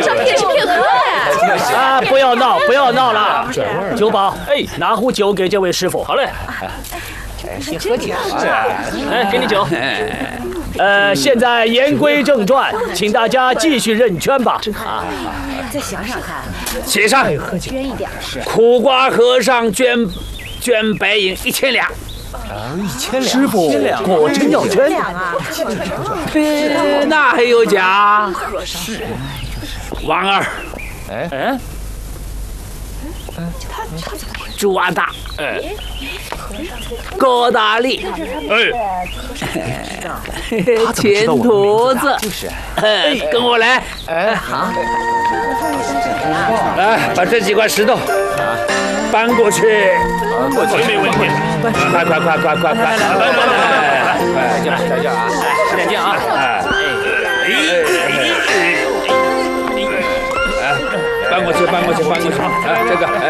这也是配合呀！ 啊，不要闹，不要闹了。酒保，哎，拿壶酒给这位师傅。 好嘞。 先喝酒。 哎，给你酒。 现在言归正传，请大家继续认圈吧。啊， 再想想看， 写上捐一点。 苦瓜和尚捐白银1000两。 1000两。 师傅，果真要捐？ 那还有假？是。王二。 哎。 朱阿大。高大力。钱犊子。 就是。 跟我来。 哎，好。 来，把这几块石头搬过去。 没问题。 快！ 在这啊，使点劲啊！ 搬过去，这个，